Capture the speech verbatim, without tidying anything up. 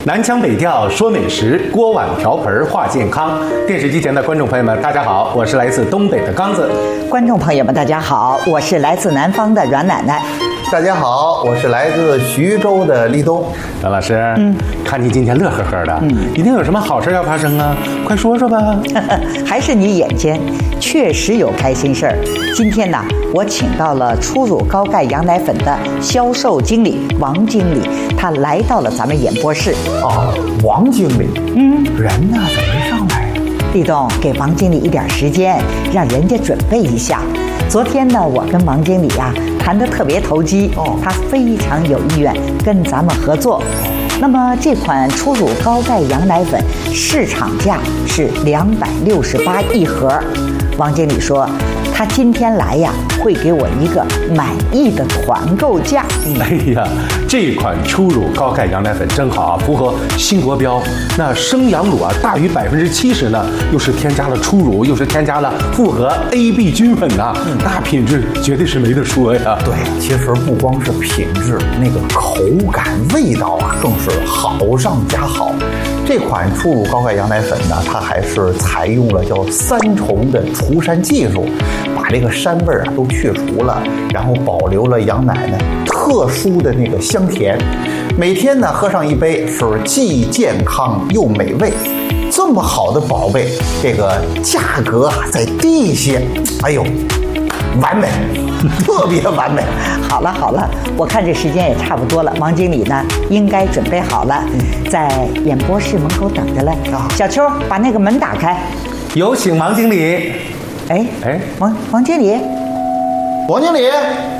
南腔北调说美食，锅碗瓢盆话健康。电视机前的观众朋友们，大家好，我是来自东北的刚子。 观众朋友们，大家好，我是来自南方的阮奶奶。 大家好，我是来自徐州的立冬。 阮老师，嗯，看你今天乐呵呵的，嗯，一定有什么好事要发生啊？快说说吧。 还是你眼尖，确实有开心事儿。今天呢，我请到了初乳高钙羊奶粉的销售经理王经理，他来到了咱们演播室。 哦，王经理，嗯，人呢怎么没上来呀？ 立冬，给王经理一点时间，让人家准备一下。昨天呢，我跟王经理呀、啊、谈得特别投机，哦，他非常有意愿跟咱们合作。那么这款初乳高钙羊奶粉市场价是两百六十八一盒，王经理说他今天来呀会给我一个满意的团购价。 哎呀，这款初乳高钙羊奶粉真好啊，符合新国标。那生羊乳啊大于百分之七十呢，又是添加了初乳，又是添加了复合 A B 菌粉呐、啊，嗯、那品质绝对是没得说呀。 对，其实不光是品质，那个口感、味道啊，更是好上加好。这款初乳高钙羊奶粉呢，它还是采用了叫三重的除膻技术，把这个膻味啊都去除了，然后保留了羊奶呢特殊的那个香甜。每天呢喝上一杯，是既健康又美味。这么好的宝贝，这个价格啊再低一些，哎呦，完美，特别完美。 好了好了，我看这时间也差不多了，王经理呢应该准备好了，在演播室门口等着了。小邱，把那个门打开。 有请王经理。 哎哎，王王经理， 王经理，